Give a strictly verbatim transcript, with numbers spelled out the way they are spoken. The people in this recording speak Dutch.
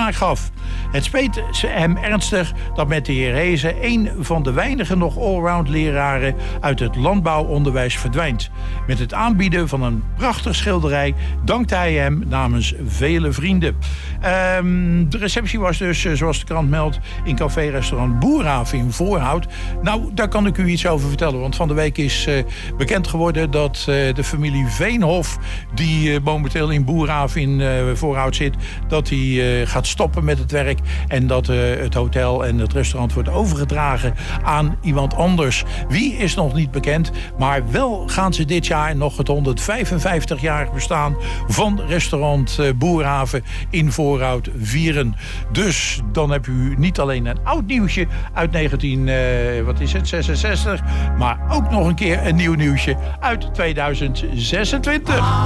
commentaar gaf. Het speet hem ernstig dat met de heer Hezen een van de weinige nog allround leraren uit het landbouwonderwijs verdwijnt. Met het aanbieden van een prachtig schilderij dankte hij hem namens vele vrienden. Um, de receptie was dus, zoals de krant meldt, in café-restaurant Boerhaven in Voorhout. Nou, daar kan ik u iets over vertellen, want van de week is uh, bekend geworden dat uh, de familie Veenhof, die uh, momenteel in Boerhaven in uh, Voorhout zit, dat die uh, gaat stoppen met het werk en dat uh, het hotel en het restaurant wordt overgedragen aan iemand anders. Wie is nog niet bekend, maar wel gaan ze dit jaar nog het honderdvijfenvijftig-jarig bestaan van restaurant uh, Boerhaven in Voorhout vieren. Dus dan heb u niet alleen een oud nieuwsje uit negentien, uh, wat is het, zesenzestig, maar ook nog een keer een nieuw nieuwsje uit tweeduizend zesentwintig.